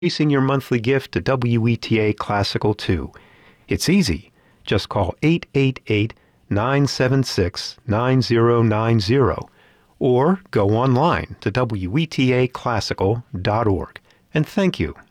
increasing your monthly gift to WETA Classical too. It's easy. Just call 888-976-9090 or go online to wetaclassical.org. And thank you